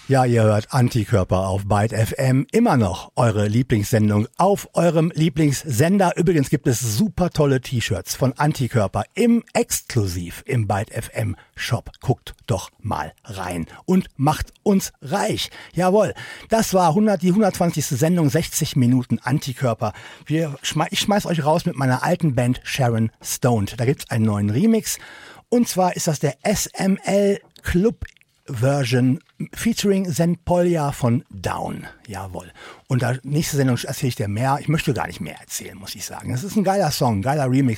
Ja, ihr hört Antikörper auf Byte FM. Immer noch eure Lieblingssendung auf eurem Lieblingssender. Übrigens gibt es super tolle T-Shirts von Antikörper exklusiv im Byte FM Shop. Guckt doch mal rein und macht uns reich. Jawohl, das war die 120. Sendung, 60 Minuten Antikörper. Ich schmeiß euch raus mit meiner alten Band Sharon Stoned. Da gibt's einen neuen Remix. Und zwar ist das der SML Club Version featuring Zenpolja von Down. Jawohl. Und da nächste Sendung erzähle ich dir mehr. Ich möchte gar nicht mehr erzählen, muss ich sagen. Es ist ein geiler Song, geiler Remix.